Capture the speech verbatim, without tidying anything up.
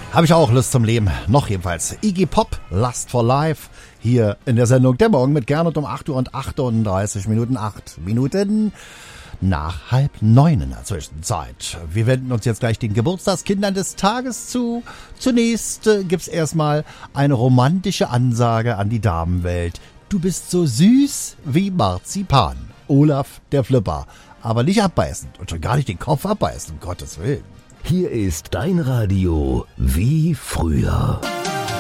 Habe ich auch Lust zum Leben. Noch jedenfalls. Iggy Pop, Lust for Life. Hier in der Sendung Der Morgen mit Gernot um acht Uhr und achtunddreißig Minuten. acht Minuten nach halb neun in der Zwischenzeit. Wir wenden uns jetzt gleich den Geburtstagskindern des Tages zu. Zunächst äh, gibt's erstmal eine romantische Ansage an die Damenwelt. Du bist so süß wie Marzipan. Olaf der Flipper. Aber nicht abbeißen und schon gar nicht den Kopf abbeißen, um Gottes Willen. Hier ist dein Radio wie früher.